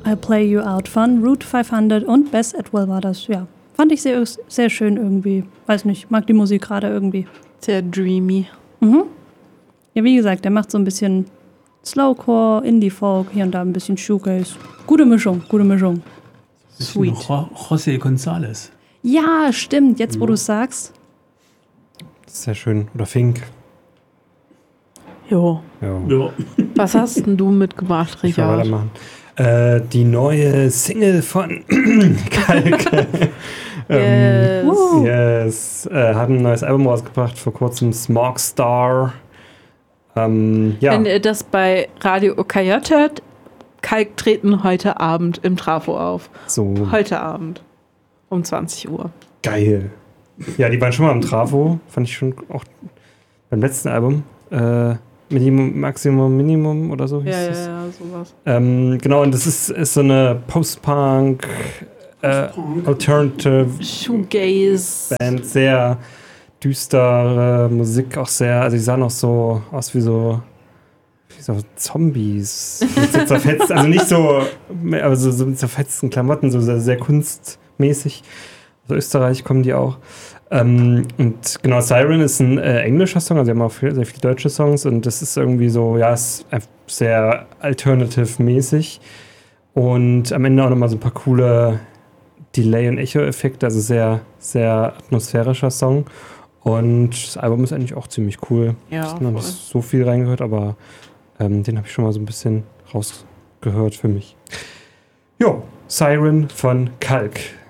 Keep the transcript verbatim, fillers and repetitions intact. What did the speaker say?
I'll Play You Out von Route fünfhundert und Bess Atwell war das, ja. Fand ich sehr, sehr schön irgendwie. Weiß nicht, mag die Musik gerade irgendwie. Sehr dreamy. Mhm. Ja, wie gesagt, der macht so ein bisschen Slowcore, Indie-Folk, hier und da ein bisschen Shoegaze. Gute Mischung, gute Mischung. Sweet. Jo- José González. Ja, stimmt, jetzt wo mhm. du es sagst. Sehr schön. Oder Fink. Jo. jo. Was hast denn du mitgebracht, Richard? Äh, die neue Single von Kalk. ähm, yes. yes. Äh, hat ein neues Album rausgebracht, vor kurzem Smog Star. Ähm, ja. Wenn ihr das bei Radio Okayot hört, Kalk treten heute Abend im Trafo auf. So. Heute Abend. Um zwanzig Uhr. Geil. Ja, die waren schon mal im Trafo. Fand ich schon auch beim letzten Album. Äh, Minimum, Maximum, Minimum oder so hieß ja, das. Ja, ja, sowas. Ähm, genau, und das ist, ist so eine Post-Punk, äh, Alternative Shoegaze Band, sehr düstere Musik, auch sehr, also die sahen auch so aus wie so, wie so Zombies. Mit so zerfetzt, also nicht so, aber so, so mit zerfetzten Klamotten, so sehr, sehr kunstmäßig. Aus Österreich kommen die auch. Ähm, und genau, Siren ist ein äh, englischer Song, also sie haben auch viel, sehr viele deutsche Songs und das ist irgendwie so, ja, ist sehr alternative-mäßig und am Ende auch nochmal so ein paar coole Delay- und Echo-Effekte, also sehr, sehr atmosphärischer Song und das Album ist eigentlich auch ziemlich cool. Ja, ich habe noch nicht so viel reingehört, aber ähm, den habe ich schon mal so ein bisschen rausgehört für mich. Jo, Siren von Kalk.